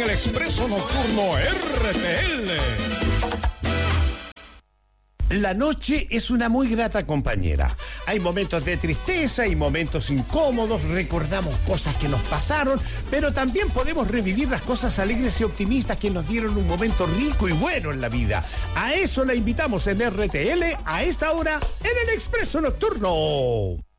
el Expreso Nocturno RTL. La noche es una muy grata compañera. Hay momentos de tristeza y momentos incómodos, recordamos cosas que nos pasaron, pero también podemos revivir las cosas alegres y optimistas que nos dieron un momento rico y bueno en la vida. A eso la invitamos en RTL a esta hora en el Expreso Nocturno.